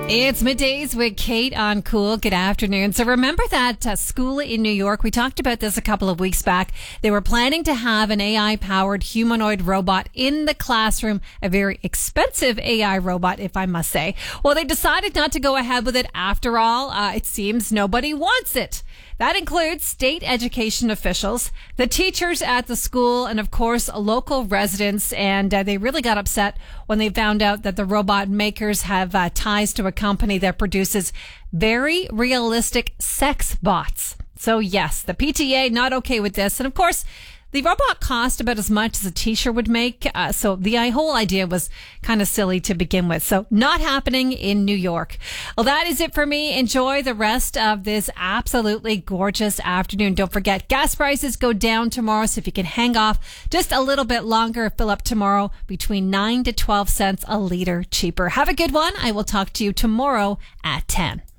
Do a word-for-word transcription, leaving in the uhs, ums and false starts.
It's middays with Kate on Cool. Good afternoon. So remember that uh, school in New York? We talked about this a couple of weeks back. They were planning to have an A I-powered humanoid robot in the classroom, a very expensive A I robot, if I must say. Well, they decided not to go ahead with it after all. Uh, it seems nobody wants it. That includes state education officials, the teachers at the school, and of course, local residents. And uh, they really got upset when they found out that the robot makers have uh, ties to a company that produces very realistic sex bots. So yes, the P T A not okay with this. And of course, the robot cost about as much as a t-shirt would make. Uh, so the whole idea was kind of silly to begin with. So not happening in New York. Well, that is it for me. Enjoy the rest of this absolutely gorgeous afternoon. Don't forget, gas prices go down tomorrow. So if you can hang off just a little bit longer, fill up tomorrow between nine to twelve cents a liter cheaper. Have a good one. I will talk to you tomorrow at ten.